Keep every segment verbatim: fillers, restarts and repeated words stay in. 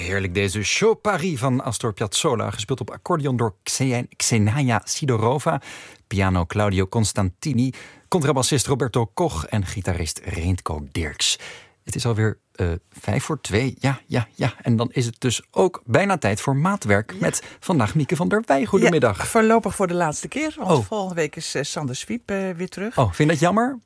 heerlijk deze Show Paris van Astor Piazzolla. Gespeeld op accordeon door Xenaya Sidorova. Piano Claudio Constantini. Contrabassist Roberto Koch en gitarist Reintko Dirks. Het is alweer uh, vijf voor twee. Ja, ja, ja. En dan is het dus ook bijna tijd voor maatwerk. Ja. Met vandaag Mieke van der Wij. Goedemiddag. Ja, voorlopig voor de laatste keer. Want oh. volgende week is uh, Sander Swiep uh, weer terug. Oh, vind je dat jammer?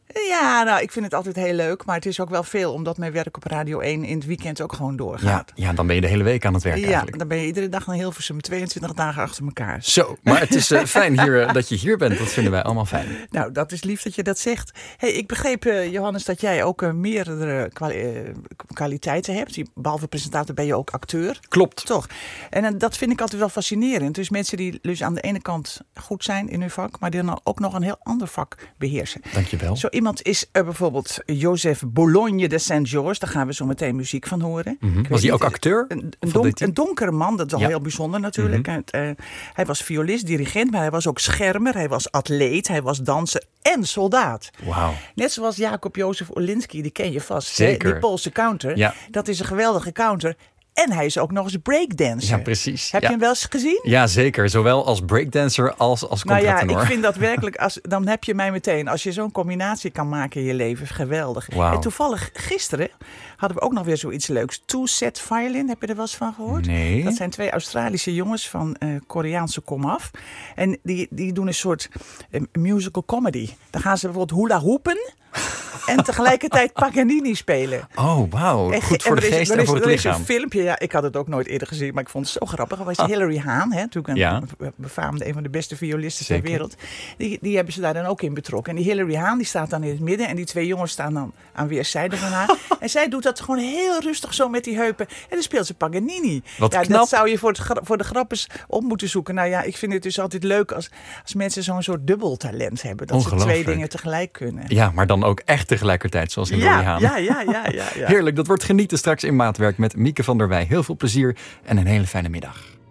Ja, nou, ik vind het altijd heel leuk. Maar het is ook wel veel, omdat mijn werk op Radio één in het weekend ook gewoon doorgaat. Ja, ja dan ben je de hele week aan het werk ja, eigenlijk. Dan ben je iedere dag in Hilversum tweeëntwintig dagen achter elkaar. Zo, maar het is uh, fijn hier, uh, dat je hier bent. Dat vinden wij allemaal fijn. Nou, dat is lief dat je dat zegt. Hey, ik begreep, uh, Johannes, dat jij ook uh, meerdere kwali- uh, kwaliteiten hebt. Behalve presentator ben je ook acteur. Klopt. Toch? En uh, dat vind ik altijd wel fascinerend. Dus mensen die dus aan de ene kant goed zijn in hun vak, maar die dan ook nog een heel ander vak beheersen. Dankjewel. Zo iemand is uh, bijvoorbeeld Joseph Bologne de Saint-Georges. Daar gaan we zo meteen muziek van horen. Mm-hmm. Was hij ook acteur? Een, een, donk, een donkere man, dat is al ja. heel bijzonder natuurlijk. Mm-hmm. Uh, hij was violist, dirigent, maar hij was ook schermer. Hij was atleet, hij was danser en soldaat. Wauw. Net zoals Jacob Jozef Orlinski, die ken je vast. Zeker. Die Poolse counter. Ja. Dat is een geweldige counter. En hij is ook nog eens breakdancer. Ja, precies. Heb ja. je hem wel eens gezien? Ja, zeker. Zowel als breakdancer als als contratenor. Nou ja, ik vind dat werkelijk, als, dan heb je mij meteen, als je zo'n combinatie kan maken in je leven, geweldig. Wow. En toevallig gisteren hadden we ook nog weer zoiets leuks. Two Set Violin, heb je er wel eens van gehoord? Nee. Dat zijn twee Australische jongens van uh, Koreaanse komaf. En die, die doen een soort uh, musical comedy. Dan gaan ze bijvoorbeeld hula hoepen. En tegelijkertijd Paganini spelen. Oh, wauw. Goed voor de geest en voor het lichaam. Er is een filmpje, ja, ik had het ook nooit eerder gezien, maar ik vond het zo grappig. Dat was ah. Hilary Hahn, hè, natuurlijk een ja. befaamde, een van de beste violisten ter wereld. Die, die hebben ze daar dan ook in betrokken. En die Hilary Hahn, die staat dan in het midden en die twee jongens staan dan aan weerszijden van haar. En zij doet dat gewoon heel rustig zo met die heupen. En dan speelt ze Paganini. Wat ja, knap. Dat zou je voor, het, voor de grappes op moeten zoeken. Nou ja, ik vind het dus altijd leuk als, als mensen zo'n soort dubbeltalent hebben. Dat ze twee dingen tegelijk kunnen. Ja, maar dan ook echt tegelijkertijd, zoals in Hilary Hahn. Ja, ja, ja, ja, ja. Heerlijk, dat wordt genieten straks in Maatwerk met Mieke van der Wij. Heel veel plezier en een hele fijne middag.